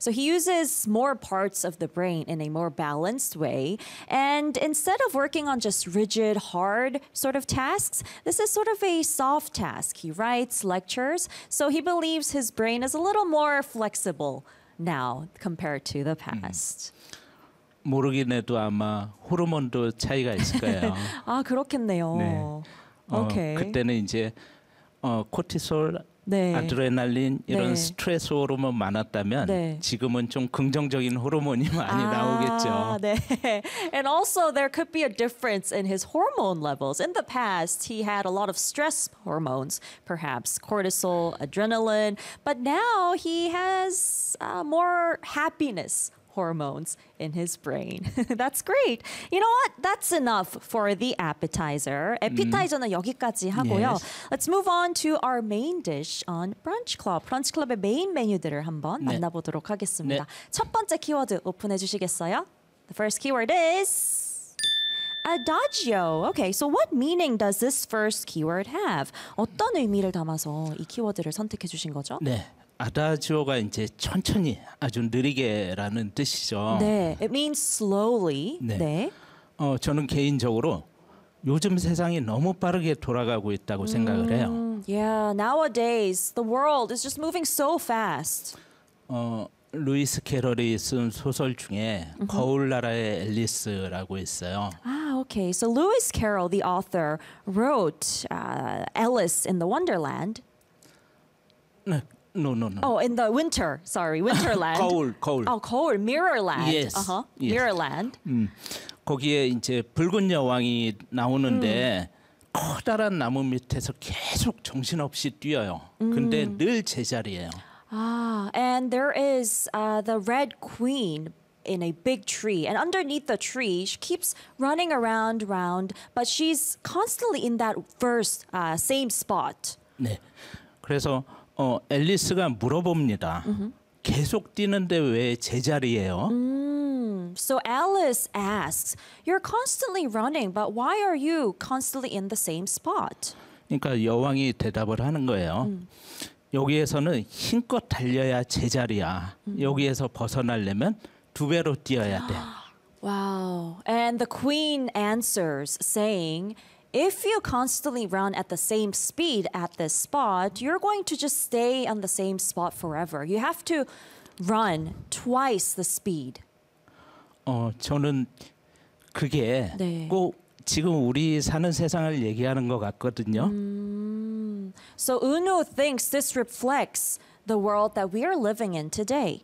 So he uses more parts of the brain in a more balanced way. And instead of working on just rigid, hard sort of tasks, this is sort of a soft task. He writes lectures, so he believes his brain is a little more flexible now compared to the past. 모르긴 해도 아마 호르몬도 차이가 있을 거예요. 아, 그렇겠네요. 네. 오케이. 그때는 이제 코티솔, 네. 아드레날린 이런 네. 스트레스 호르몬 많았다면 네. 지금은 좀 긍정적인 호르몬이 많이 나오겠죠. 네. And also there could be a difference in his hormone levels. In the past, he had a lot of stress hormones, perhaps cortisol, adrenaline, but now he has more happiness hormones in his brain. That's great. You know what? That's enough for the appetizer. Appetizer는 여기까지 하고요. Yes. Let's move on to our main dish on Brunch Club. Brunch Club의 메인 메뉴들을 한번 네. 만나보도록 하겠습니다. 네. 첫 번째 키워드 오픈해 주시겠어요? The first keyword is adagio. Okay, so what meaning does this first keyword have? 어떤 의미를 담아서 이 키워드를 선택해 주신 거죠? 네. 아다지오가 이제 천천히 아주 느리게라는 뜻이죠. 네, it means slowly. 네. 네. 저는 개인적으로 요즘 세상이 너무 빠르게 돌아가고 있다고 생각을 해요. Yeah, nowadays the world is just moving so fast. 루이스 캐럴이 쓴 소설 중에 거울 나라의 앨리스라고 있어요. Ah, okay. So Lewis Carroll, the author, wrote Alice in the Wonderland. 네. No. Oh, in the winter. Sorry, Winterland. 거울. Oh, 거울, Mirrorland. Yes. Uh-huh. Yes. Mirrorland. 거기에 이제 붉은 여왕이 나오는데 커다란 나무 밑에서 계속 정신없이 뛰어요. 근데 늘 제자리예요. Ah, and there is the Red Queen in a big tree, and underneath the tree, she keeps running around, but she's constantly in that first same spot. 네. 그래서 앨리스가 물어봅니다. 계속 뛰는데 왜 제자리예요? So Alice asks, "You're constantly running, but why are you constantly in the same spot?" 그러니까 여왕이 대답을 하는 거예요. 여기에서는 힘껏 달려야 제자리야. 여기에서 벗어나려면 2배로 뛰어야 돼. Wow. And the queen answers saying, if you constantly run at the same speed at this spot, you're going to just stay on the same spot forever. You have to run twice the speed. 저는 그게 네. 꼭 지금 우리 사는 세상을 얘기하는 것 같거든요. So Unu thinks this reflects the world that we are living in today.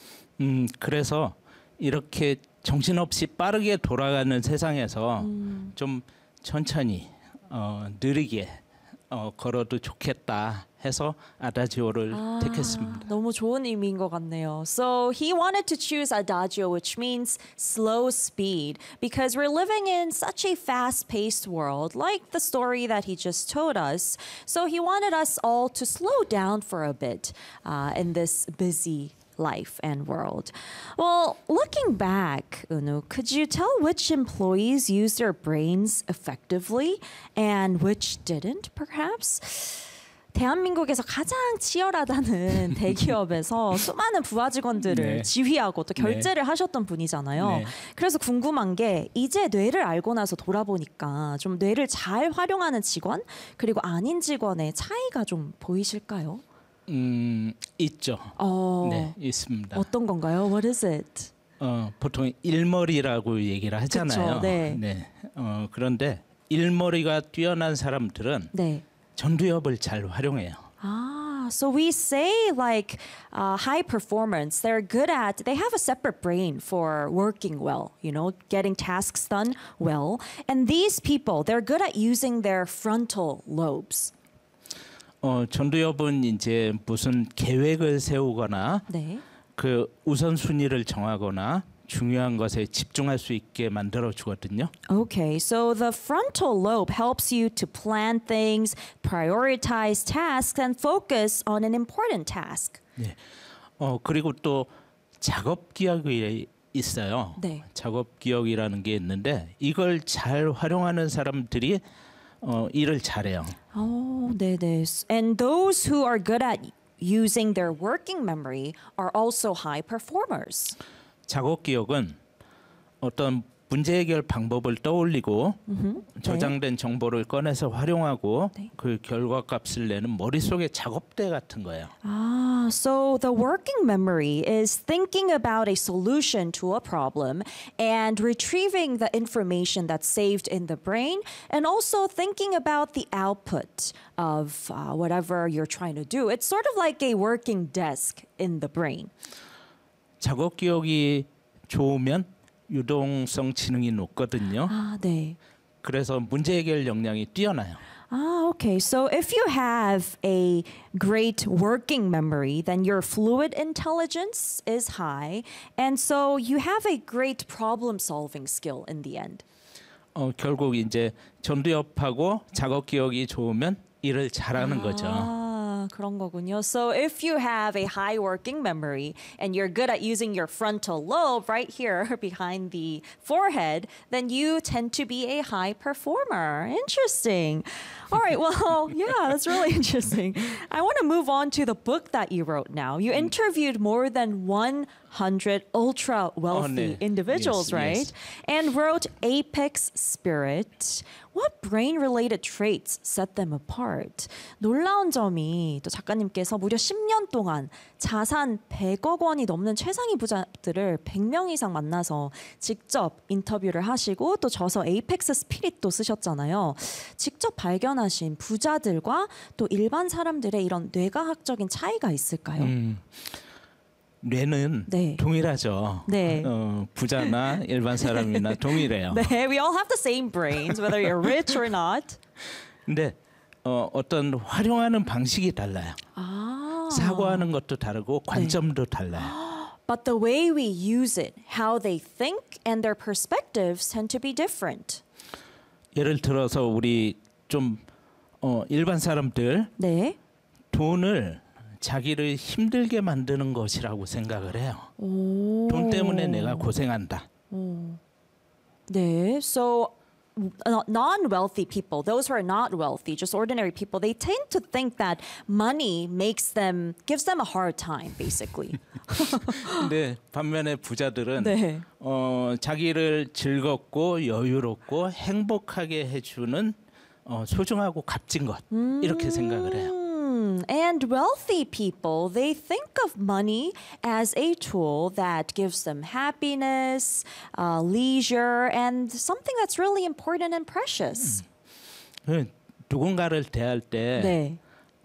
그래서 이렇게 정신없이 빠르게 돌아가는 세상에서 좀 천천히 느리게 걸어도 좋겠다 해서 아다지오를 택했습니다. 너무 좋은 의미인 것 같네요. So he wanted to choose adagio, which means slow speed, because we're living in such a fast-paced world, like the story that he just told us. So he wanted us all to slow down for a bit in this busy life and world. Well, looking back, Unu, could you tell which employees used their brains effectively and which didn't, perhaps? 대한민국에서 가장 치열하다는 대기업에서 수많은 부하 직원들을 네. 지휘하고 또 결제를 하셨던 분이잖아요. 네. 그래서 궁금한 게 이제 뇌를 알고 나서 돌아보니까 좀 뇌를 잘 활용하는 직원 그리고 아닌 직원의 차이가 좀 보이실까요? 있죠. 네, 있습니다. 어떤 건가요? What is it? 보통 일머리라고 얘기를 하잖아요. 그쵸, 네. 네. 그런데 일머리가 뛰어난 사람들은 네. 전두엽을 잘 활용해요. So we say like high performance, they have a separate brain for working well, you know, getting tasks done well. And these people, they're good at using their frontal lobes. 전두엽은 이제 무슨 계획을 세우거나 네. 그 우선순위를 정하거나 중요한 것에 집중할 수 있게 만들어 주거든요. Okay, so the frontal lobe helps you to plan things, prioritize tasks, and focus on an important task. 네. 그리고 또 작업 기억이 있어요. 네. 작업 기억이라는 게 있는데 이걸 잘 활용하는 사람들이 일을 잘해요. Oh, 네네. And those who are good at using their working memory are also high performers. 작업 기억은 어떤 문제 해결 방법을 떠올리고 저장된 정보를 꺼내서 활용하고 네. 그 결과값을 내는 머릿속의 작업대 같은 거예요. So the working memory is thinking about a solution to a problem and retrieving the information that's saved in the brain and also thinking about the output of whatever you're trying to do. It's sort of like a working desk in the brain. 작업 기억이 좋으면 유동성 지능이 높거든요. 네. 그래서 문제 해결 역량이 뛰어나요. Okay. So if you have a great working memory, then your fluid intelligence is high. And so you have a great problem solving skill in the end. 결국 이제 전두엽하고 작업 기억이 좋으면 일을 잘하는 거죠. 그런 거군요. So if you have a high working memory and you're good at using your frontal lobe right here behind the forehead, then you tend to be a high performer. Interesting. All right, well, yeah, that's really interesting. I want to move on to the book that you wrote now. You interviewed more than 100 ultra wealthy 네. individuals, Yes, right? yes. And wrote Apex Spirit. What brain-related traits set them apart? 놀라운 점이 또 작가님께서 무려 10년 동안 자산 100억 원이 넘는 최상위 부자들을 100명 이상 만나서 직접 인터뷰를 하시고 또 저서 에이펙스 스피릿도 쓰셨잖아요. 직접 발견하신 부자들과 또 일반 사람들의 이런 뇌과학적인 차이가 있을까요? 뇌는 네. 동일하죠. 네. 부자나 일반 사람이나 동일해요. 네, we all have the same brains, whether you're rich or not. 근데 어떤 활용하는 방식이 달라요. 사고하는 것도 다르고 관점도 달라요. But the way we use it, how they think, and their perspectives tend to be different. 예를 들어서 우리 좀 일반 사람들 네. 돈을 자기를 힘들게 만드는 것이라고 생각을 해요. 돈 때문에 내가 고생한다. 네. So non-wealthy people, those who are not wealthy, just ordinary people, they tend to think that money gives them a hard time, basically. 근데 반면에 부자들은 네. 자기를 즐겁고 여유롭고 행복하게 해주는 소중하고 값진 것 이렇게 생각을 해요. And wealthy people, they think of money as a tool that gives them happiness, leisure, and something that's really important and precious. 누군가를 대할 때 네.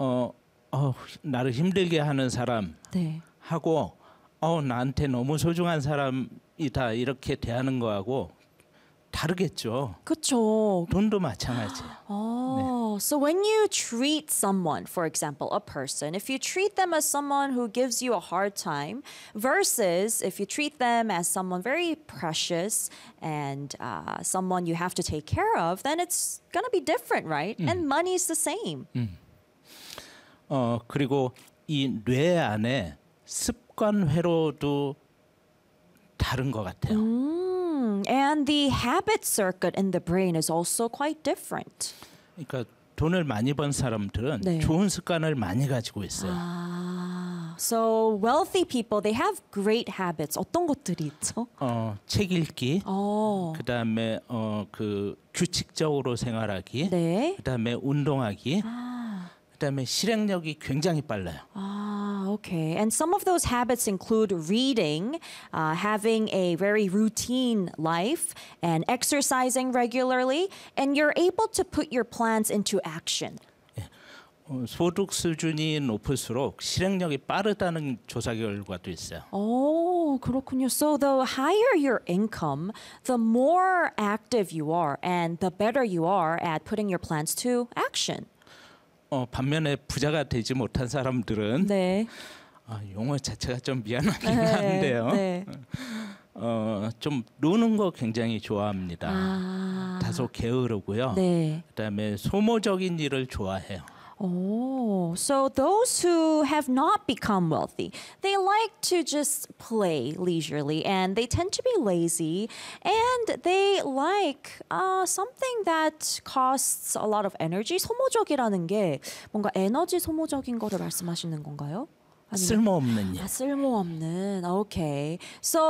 나를 힘들게 하는 사람 네. 하고 나한테 너무 소중한 사람이다 이렇게 대하는 거하고 다르겠죠. 그렇죠. 돈도 마찬가지예요. So when you treat someone, for example, a person, if you treat them as someone who gives you a hard time versus if you treat them as someone very precious and someone you have to take care of, then it's going to be different, right? And money is the same. 그리고 이 뇌 안에 습관 회로도 다른 것 같아요. And the habit circuit in the brain is also quite different. 그러니까 돈을 많이 번 사람들은 네. 좋은 습관을 많이 가지고 있어요. So wealthy people, they have great habits. 어떤 것들이 있죠? 책 읽기, 그다음에 그 규칙적으로 생활하기, 네. 그다음에 운동하기, 그다음에 실행력이 굉장히 빨라요. Okay. And some of those habits include reading, having a very routine life, and exercising regularly, and you're able to put your plans into action. 소득 수준이 높을수록 실행력이 빠르다는 조사 결과도 있어요. 그렇군요. So the higher your income, the more active you are, and the better you are at putting your plans to action. 반면에 부자가 되지 못한 사람들은 네. 용어 자체가 좀 미안하긴 한데요. 네. 좀 노는 거 굉장히 좋아합니다. 다소 게으르고요. 네. 그다음에 소모적인 일을 좋아해요. Oh, so those who have not become wealthy, they like to just play leisurely and they tend to be lazy and they like something that costs a lot of energy. 소모적이라는 게 뭔가 에너지 소모적인 거를 말씀하시는 건가요? 아니면 쓸모없는 일. 쓸모없는. Okay. So